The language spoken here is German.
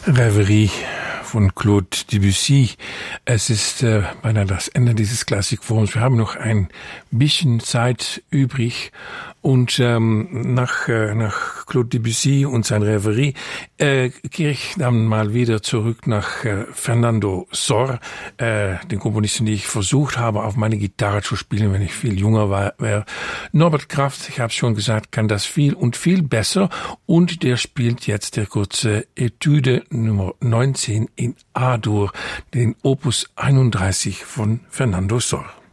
Reverie von Claude Debussy. Es ist beinahe das Ende dieses Klassikforums. Wir haben noch ein bisschen Zeit übrig und nach Claude Debussy und sein Reverie kehre ich dann mal wieder zurück nach Fernando Sor, den Komponisten, die ich versucht habe, auf meine Gitarre zu spielen, wenn ich viel jünger war. Norbert Kraft, ich habe es schon gesagt, kann das viel und viel besser, und der spielt jetzt der kurze Etüde Nummer 19 in A-Dur, den Opus 31 von Fernando Sor.